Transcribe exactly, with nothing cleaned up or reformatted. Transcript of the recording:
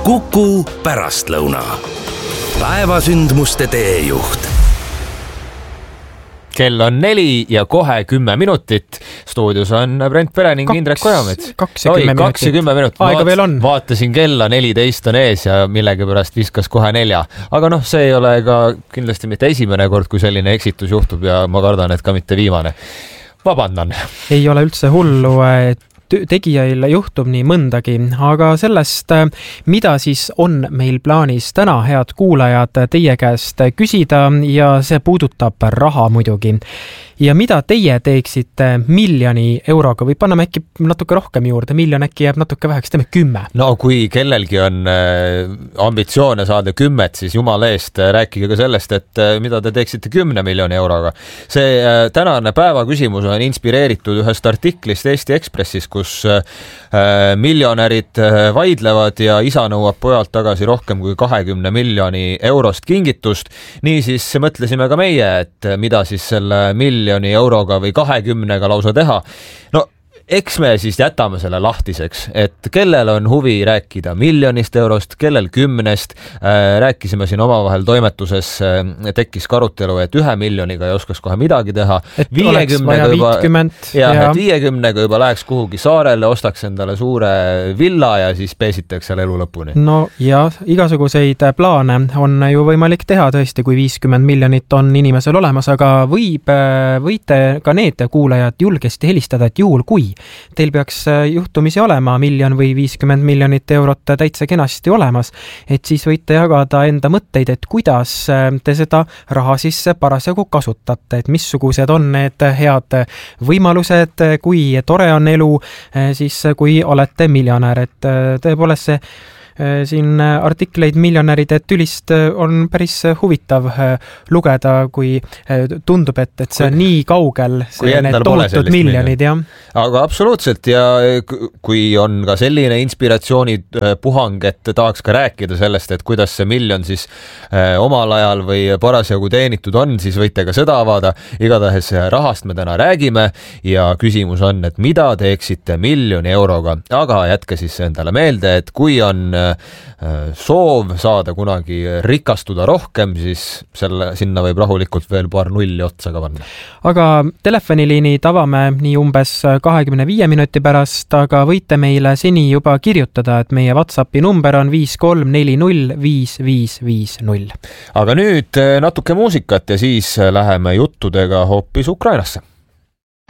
Kuku pärastlõuna. Päevasündmuste teejuht. Kell on neli ja kohe kümme minutit. Stuudios on Brent Pere ning Indrek Kojamets. Kaks ja kümme minutit. kümme minutit. Aega veel on. Vaatasin kella, neliteist on ees ja millegi pärast viskas kohe nelja. Aga noh, see ei ole ka kindlasti mitte esimene kord, kui selline eksitus juhtub ja ma kardan, et ka mitte viimane. Vabandan. Ei ole üldse hullu, et tegijail juhtub nii mõndagi, aga sellest, mida siis on meil plaanis täna, head kuulajad, teie käest küsida ja see puudutab raha muidugi. Ja mida teie teeksite miljoni euroga või paneme äkki natuke rohkem juurde, miljon äkki jääb natuke väheks, teeme kümme. No kui kellelgi on ambitsioone saada kümmet, siis jumala eest rääkige ka sellest, et mida te teeksite kümne miljoni euroga. See tänane päeva küsimus on inspireeritud ühest artiklist Eesti Ekspressis, kus miljonärid vaidlevad ja isa nõuab pojalt tagasi rohkem kui kahekümne miljoni eurost kingitust. Niisiis mõtlesime ka meie, et mida siis selle miljoni euroga või kahekümnega lausa teha. No eks me siis jätame selle lahtiseks, et kellel on huvi rääkida miljonist eurost, kellel kümnest. Rääkisime siin omavahel toimetuses, tekkis karutelu, et ühe miljoniga ei oskaks kohe midagi teha. Et oleks vaja viiskümmend. Ja, ja. Et viiekümnega juba läheks kuhugi saarele, ostaks endale suure villa ja siis peesitaks seal elu lõpuni. No ja igasuguseid plaane on ju võimalik teha tõesti, kui viiskümmend miljonit on inimesel olemas, aga võib, võite ka need kuulajad julgesti helistada, et juhul kui teil peaks juhtumisi olema miljon või viiskümmend miljonit eurot täitsa kenasti olemas, et siis võite jagada enda mõtteid, et kuidas te seda raha siis parasjagu kasutate, et missugused on need head võimalused, kui tore on elu, siis kui olete miljonär, et tõepoolest see siin artikleid miljonäride tülist on päris huvitav lugeda, kui tundub, et, et see on nii kaugel, see need tohutud miljonid. Ja. Aga absoluutselt ja kui on ka selline inspiratsioonipuhang, et tahaks ka rääkida sellest, et kuidas see miljon siis omal ajal või parasjagu teenitud on, siis võite ka seda avada. Igatahes rahast me täna räägime ja küsimus on, et mida teeksite miljoni euroga, aga jätke siis endale meelde, et kui on soov saada kunagi rikastuda rohkem, siis selle, sinna võib rahulikult veel paar nulli otsa ka panna. Aga telefoniliini tavame nii umbes kahekümne viie minuti pärast, aga võite meile seni juba kirjutada, et meie WhatsAppi number on viis kolm neli null viis viis viis null. Aga nüüd natuke muusikat ja siis läheme juttudega hoopis Ukrainasse.